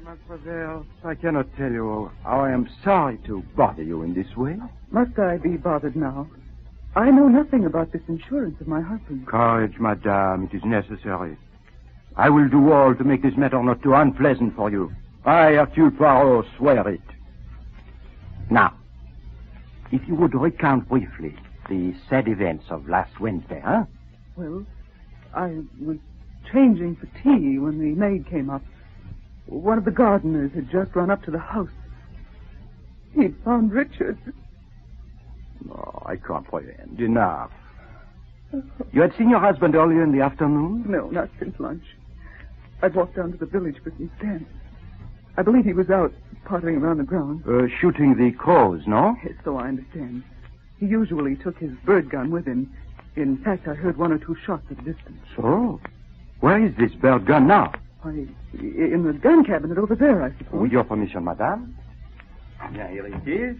Mademoiselle, I cannot tell you how I am sorry to bother you in this way. Must I be bothered now? I know nothing about this insurance of my husband. Courage, madame, it is necessary. I will do all to make this matter not too unpleasant for you. I, Hercule Poirot, swear it. Now, if you would recount briefly the sad events of last Wednesday, huh? Well, I was changing for tea when the maid came up. One of the gardeners had just run up to the house. He'd found Richard. Oh, I comprehend. Enough. You had seen your husband earlier in the afternoon? No, not since lunch. I'd walked down to the village for some stamps. I believe he was out pottering around the grounds. Shooting the crows, no? Yes, so I understand. He usually took his bird gun with him. In fact, I heard one or two shots at a distance. So? Where is this bird gun now? Why, in the gun cabinet over there, I suppose. With your permission, madame. Yeah, here it is.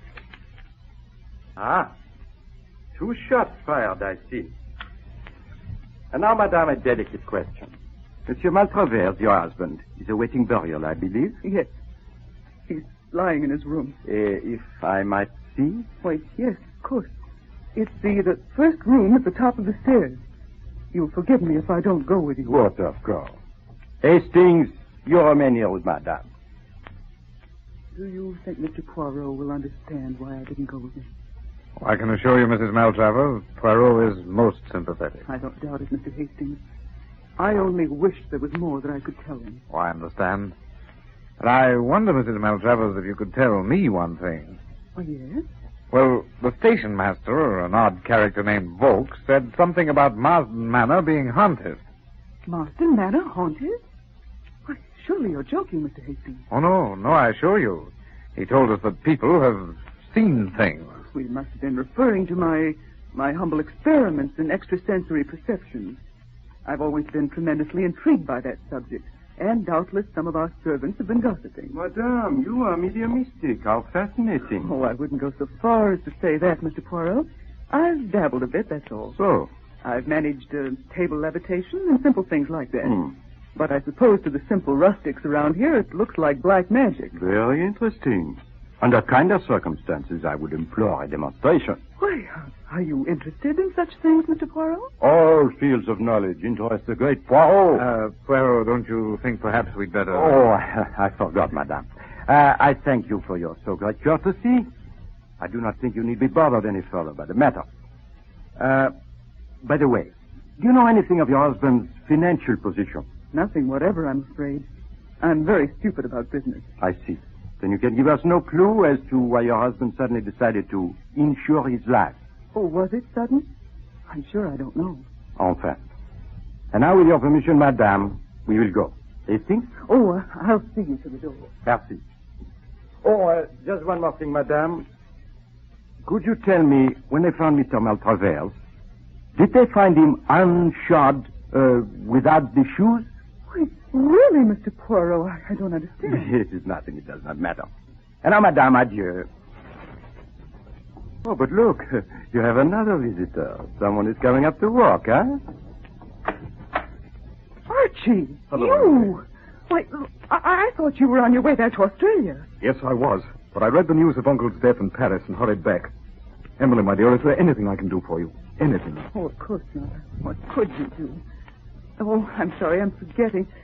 Ah. 2 shots fired, I see. And now, madame, a delicate question. Monsieur Maltravers, your husband, is awaiting burial, I believe? Yes. He's lying in his room. If I might see? Why, yes, of course. It's the first room at the top of the stairs. You'll forgive me if I don't go with you. What, of course. Hastings, you remain here with madame. Do you think Mr. Poirot will understand why I didn't go with him? I can assure you, Mrs. Maltravers, Poirot is most sympathetic. I don't doubt it, Mr. Hastings. I only wish there was more that I could tell him. Oh, I understand. But I wonder, Mrs. Maltravers, if you could tell me one thing. Oh, yes? Well, the station master, an odd character named Volk, said something about Marsden Manor being haunted. Marsden Manor haunted? Why, surely you're joking, Mr. Hastings. Oh, no, I assure you. He told us that people have seen things. We must have been referring to my humble experiments in extrasensory perception. I've always been tremendously intrigued by that subject, and doubtless some of our servants have been gossiping. Madame, you are mediumistic. How fascinating. Oh, I wouldn't go so far as to say that, Mr. Poirot. I've dabbled a bit, that's all. So? I've managed table levitation and simple things like that. But I suppose to the simple rustics around here, it looks like black magic. Very interesting. Under kinder circumstances, I would implore a demonstration. Why, are you interested in such things, Mr. Poirot? All fields of knowledge interest the great Poirot. Poirot, don't you think perhaps we'd better... Oh, I forgot, madame. I thank you for your so great courtesy. I do not think you need be bothered any further by the matter. By the way, do you know anything of your husband's financial position? Nothing whatever, I'm afraid. I'm very stupid about business. I see. Then you can give us no clue as to why your husband suddenly decided to insure his life. Oh, was it sudden? I'm sure I don't know. Enfin. And now, with your permission, madame, we will go. Hastings? Oh, I'll see you to the door. Merci. Oh, just one more thing, madame. Could you tell me, when they found Mr. Maltravers, did they find him unshod, without the shoes? Wait, really, Mr. Poirot? I don't understand. It is nothing. It does not matter. And now, madame, adieu. Oh, but look, you have another visitor. Someone is coming up to walk, huh? Archie! Hello. You! Why, I thought you were on your way back to Australia. Yes, I was. But I read the news of Uncle's death in Paris and hurried back. Emily, my dear, is there anything I can do for you? Anything? Oh, of course not. What could you do? Oh, I'm sorry, I'm forgetting.